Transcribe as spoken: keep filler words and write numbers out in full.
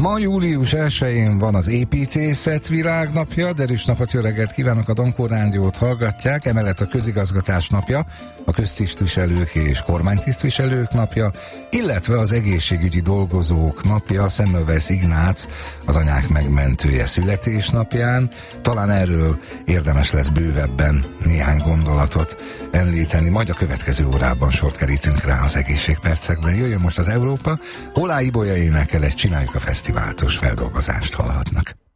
Ma július elsején van az építészet világnapja, derűs napot, jó reggelt kívánok, a Donkor Rádiót hallgatják, emellett a közigazgatás napja, a köztisztviselők és kormánytisztviselők napja, illetve az egészségügyi dolgozók napja, Semmelweis Ignác, az anyák megmentője születésnapján. Talán erről érdemes lesz bővebben néhány gondolatot említeni, majd a következő órában sort kerítünk rá az egészségpercekben. Jöjjön most az Európa, Olá Ibolya énekel, egy Csináljuk a fesztiváltos feldolgozást hallhatnak.